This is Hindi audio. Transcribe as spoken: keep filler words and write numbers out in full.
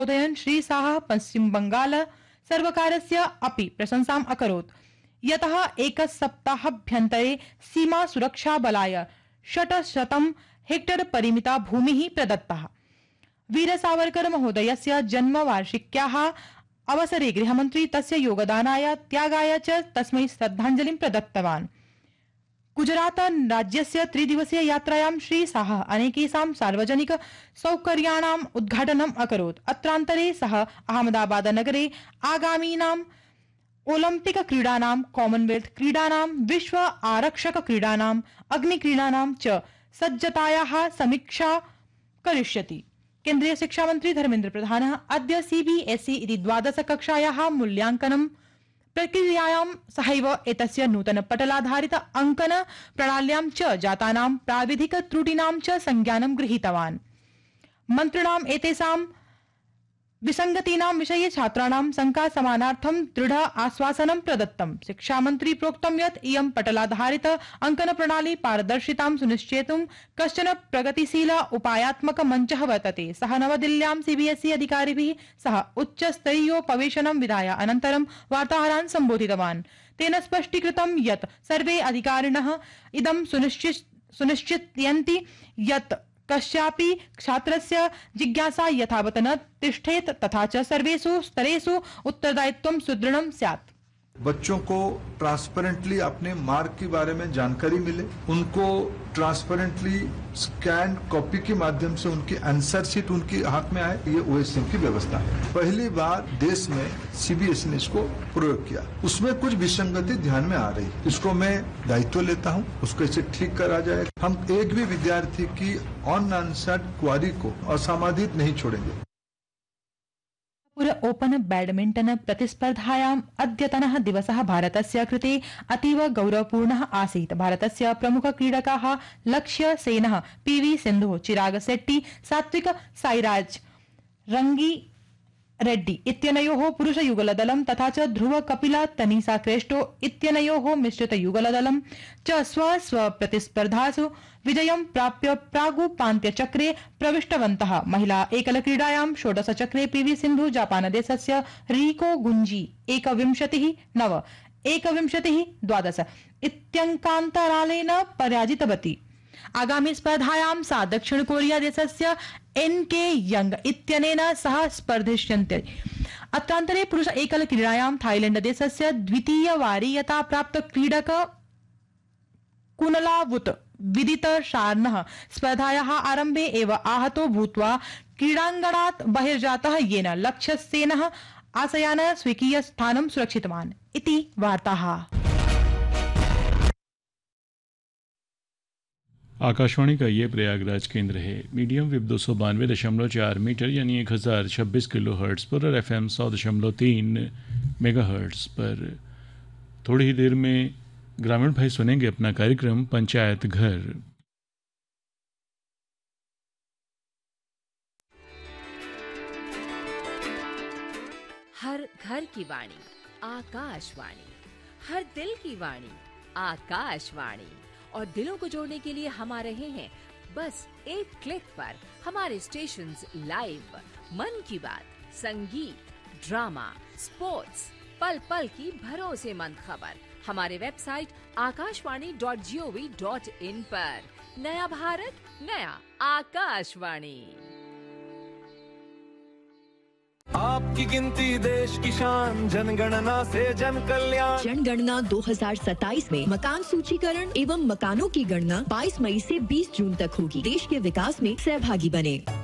उदयन श्री शाह पश्चिम बंगाल सर्वकारस्य अपि प्रशंसाम् अकरोत् यतः एकसप्ताहाभ्यन्तरे सीमा सुरक्षा बलाय षट्शतं हेक्टेयर परिमिता भूमिः प्रदत्ता। वीर सावरकर महोदयस्य जन्मवार्षिक्याः अवसरे गृहमन्त्री तस्य योगदानाय त्यागाय च तस्मै श्रद्धाञ्जलिं प्रदत्तवान्। गुजरात राज्यस्य त्रिदिवसीय यात्रायां श्री शाह अनेकेषां सार्वजनिक सौकर्याणाम् उद्घाटनम् अकरोत्। अत्रान्तरे सः अहमदाबाद नगरे आगामीनाम् ओलम्पिक क्रीडानां, कॉमनवेल्थ क्रीडानां, विश्व आरक्षक क्रीडानां, अग्निक्रीडानां च सज्जतायाः समीक्षा करिष्यति। केन्द्रीय शिक्षा मंत्री धर्मेन्द्र प्रधानः अद्य सीबीएसई इति द्वादश कक्षायाः मूल्यांकनं प्रक्रियायां सहैव एतस्य नूतन पटलाधारित अंकन प्रणाल्यां च जातानां प्राविधिक त्रुटीनां च संज्ञानं गृहीतवान्। मन्त्रिणाम् एतेषां विसंगतीनां विषये छात्राणां शंका समानार्थं दृढ़ आश्वासनं प्रदत्तम्। शिक्षामन्त्री प्रोक्तं यत् इयं पटलाधारित अंकन प्रणाली पारदर्शितां सुनिश्चेतुं कश्चन प्रगतिशील उपायात्मक मञ्चः वर्तते। सः नवदिल्ल्यां सीबीएसई अधिकारिभिः सह उच्चस्तरीयोपवेशनं विधाय अनन्तरं वार्ताहरान् सम्बोधितवान्। तेन स्पष्टीकृतं यत् सर्वे अधिकारिणः इदं सुनिश्चितयन्ति यत् कस्यापि छात्रस्य जिज्ञासा यथावत् न तिष्ठेत तथा च सर्वेषु स्तरेषु उत्तरदायित्वं सुदृढ़ं स्यात्। बच्चों को ट्रांसपेरेंटली अपने मार्क के बारे में जानकारी मिले, उनको ट्रांसपेरेंटली स्कैन कॉपी के माध्यम से उनकी आंसर शीट उनके हाथ में आए, ये ओएसएम की व्यवस्था है। पहली बार देश में सीबीएसई ने इसको प्रयोग किया, उसमें कुछ विसंगति ध्यान में आ रही, इसको मैं दायित्व लेता हूँ, उसको इसे ठीक करा जाए। हम एक भी विद्यार्थी की अनआंसर्ड क्वारी को असमाधित नहीं छोड़ेंगे। ओपन बैडमिंटन प्रतिस्पर्धायाम् अद्यतनः दिवसः भारतस्य कृते अतीव गौरवपूर्णः आसीत्। भारतस्य प्रमुख क्रीडकाः लक्ष्य सेनः, पीवी सिन्धुः, चिराग शेट्टी, सात्विक साईराज रंगी रेड्डी इत्यनयोः पुरुषयुगलदलं तथा च ध्रुव कपिला तनीषा क्रेस्टो इत्यनयोः मिश्रितयुगलदलं च स्व स्व प्रतिस्पर्धासु विजयं प्राप्य प्रागुपान्त्यचक्रे प्रविष्टवन्तः। महिला एकलक्रीडायां षोडशचक्रे पीवी सिन्धु जापानदेशस्य रीको गुंजी एकविंशतिः नव एकविंशतिः द्वादश इत्यङ्कान्तरालेन पराजितवती। आगामी स्पर्धायां सा दक्षिण कोरिया देशस्य एन के यंग इत्यनेन सह स्पर्धिष्यन्ते। अत्रान्तरे पुरुष एकल क्रीडायां थाईलैंड देशस्य द्वितीय वारीयता प्राप्त क्रीडक कुनलावुत विदित शार्नः स्पर्धायाः आरम्भे एव आहतो भूत्वा क्रीडाङ्गणात् बहिर्जातः, येन लक्ष्यसेनः आशयान स्वीकीय स्थानं सुरक्षितवान् इति वार्ताः। आकाशवाणी का ये प्रयागराज केंद्र है। मीडियम वेव दो सौ बानवे दशमलव चार मीटर यानी एक हज़ार छब्बीस किलो हर्ट्स पर और एफ एम सौ दशमलव तीन मेगा हर्ट्स पर। थोड़ी ही देर में ग्रामीण भाई सुनेंगे अपना कार्यक्रम पंचायत घर। हर घर की वाणी आकाशवाणी, हर दिल की वाणी आकाशवाणी, और दिलों को जोड़ने के लिए हम आ रहे हैं बस एक क्लिक पर। हमारे स्टेशंस लाइव, मन की बात, संगीत, ड्रामा, स्पोर्ट्स, पल पल की भरोसेमंद खबर हमारे website Akashvani dot G O V dot in पर। नया भारत, नया आकाशवाणी। आपकी गिनती देश की शान, जनगणना से जन कल्याण। जनगणना दो हज़ार सत्ताईस में मकान सूचीकरण एवं मकानों की गणना बाईस मई से बीस जून तक होगी। देश के विकास में सहभागी बने।